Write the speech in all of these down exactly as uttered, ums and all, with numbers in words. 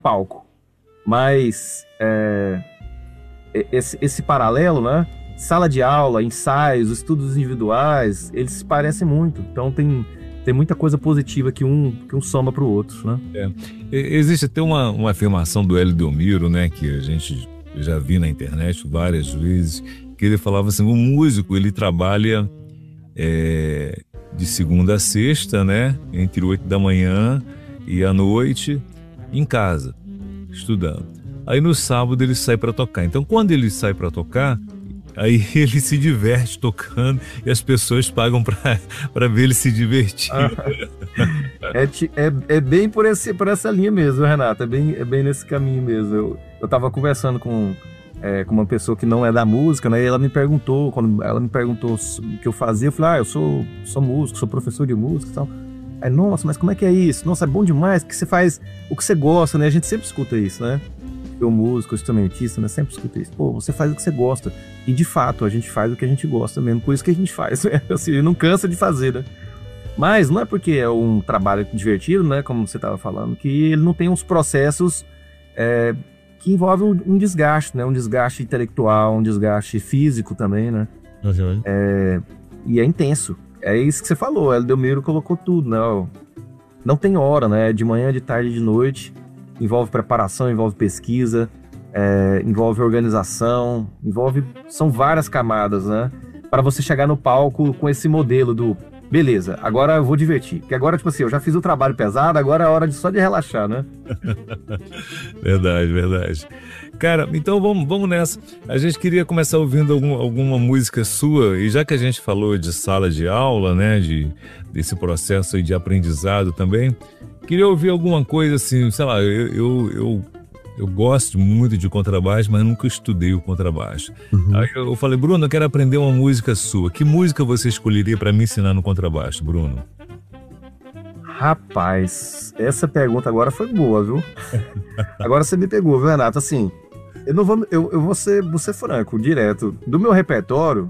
palco. Mas é, esse, esse paralelo, né? Sala de aula, ensaios, estudos individuais, eles se parecem muito. Então tem, tem muita coisa positiva que um, que um soma para o outro, né? É. Existe até uma, uma afirmação do Hélio Delmiro, né? Que a gente já viu na internet várias vezes, que ele falava assim, o músico, ele trabalha é, de segunda a sexta, né? Entre oito da manhã e à noite, em casa, estudando. Aí no sábado ele sai para tocar. Então quando ele sai para tocar, aí ele se diverte tocando e as pessoas pagam para ver ele se divertir. Ah, é, é, é bem por, esse, por essa linha mesmo, Renato. É bem, é bem nesse caminho mesmo. Eu, eu tava conversando com, é, com uma pessoa que não é da música, né? E ela me perguntou, quando ela me perguntou o que eu fazia, eu falei, ah, eu sou, sou músico, sou professor de música e tal. Aí, nossa, mas como é que é isso? Nossa, é bom demais, porque você faz o que você gosta, né? A gente sempre escuta isso, né? Eu, músico, instrumentista, né? Sempre escuta isso. Pô, você faz o que você gosta. E de fato, a gente faz o que a gente gosta mesmo. Por isso que a gente faz, né? Assim, não cansa de fazer, né? Mas não é porque é um trabalho divertido, né? Como você estava falando, que ele não tem uns processos é, que envolvem um, um desgaste, né? Um desgaste intelectual, um desgaste físico também, né? Uhum. É, e é intenso. É isso que você falou. O Delmiro colocou tudo, né? Não tem hora, né? De manhã, de tarde, de noite. Envolve preparação, envolve pesquisa, é, envolve organização, envolve... São várias camadas, né? Para você chegar no palco com esse modelo do... Beleza, agora eu vou divertir. Porque agora, tipo assim, eu já fiz o trabalho pesado, agora é hora de, só de relaxar, né? Verdade, verdade. Cara, então vamos, vamos nessa. A gente queria começar ouvindo algum, alguma música sua, e já que a gente falou de sala de aula, né? De, desse processo aí de aprendizado também... Queria ouvir alguma coisa assim, sei lá, eu, eu, eu, eu gosto muito de contrabaixo, mas nunca estudei o contrabaixo. Uhum. Aí eu falei, Bruno, eu quero aprender uma música sua. Que música você escolheria para me ensinar no contrabaixo, Bruno? Rapaz, essa pergunta agora foi boa, viu? Agora você me pegou, viu, Renato? Assim, eu não vou, eu, eu vou ser, vou ser franco, direto. Do meu repertório,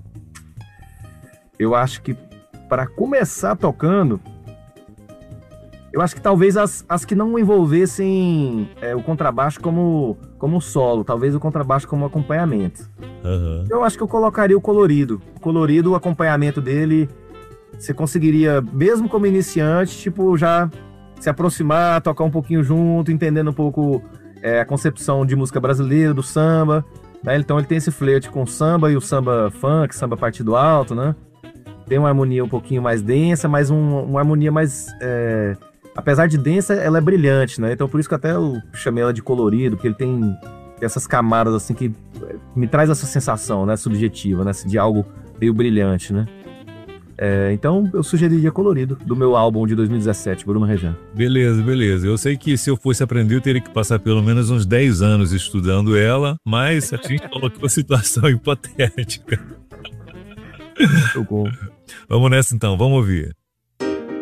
eu acho que para começar tocando, eu acho que talvez as, as que não envolvessem é, o contrabaixo como, como solo, talvez o contrabaixo como acompanhamento. Uhum. Eu acho que eu colocaria o colorido. O colorido, o acompanhamento dele, você conseguiria, mesmo como iniciante, tipo, já se aproximar, tocar um pouquinho junto, entendendo um pouco é, a concepção de música brasileira, do samba, né? Então ele tem esse flerte com o samba e o samba funk, samba partido alto, né? Tem uma harmonia um pouquinho mais densa, mas um, uma harmonia mais... É, apesar de densa, ela é brilhante, né? Então por isso que até eu chamei ela de colorido, porque ele tem essas camadas assim que me traz essa sensação, né, subjetiva, né, de algo meio brilhante, né? É, então eu sugeriria colorido, do meu álbum de dois mil e dezessete, Bruno Rejan. Beleza, beleza. Eu sei que se eu fosse aprender eu teria que passar pelo menos uns dez anos estudando ela, mas a gente colocou uma situação hipotética. Tô com... Vamos nessa então, vamos ouvir.